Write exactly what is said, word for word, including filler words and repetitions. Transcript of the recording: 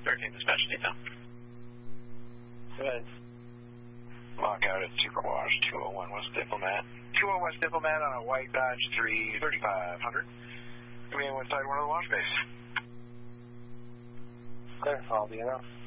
thirteen dispatch detail. Go ahead. Lock out at Super Wash, two oh one West Diplomat. two oh one West Diplomat on a white Dodge three thirty-five hundred. Coming in inside one of the wash bays. Clear, I'll be enough.